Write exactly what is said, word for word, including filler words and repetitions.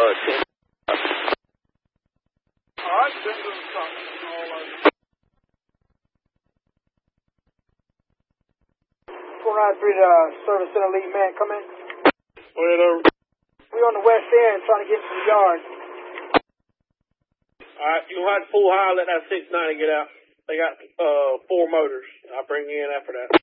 uh, ten. All right, this is something. four nine three to uh, Service Center lead man, come in. Well, We on the west end trying to get to the yard. all right, you'll have to pull high and let that six ninety get out. They got uh four motors. I'll bring you in after that.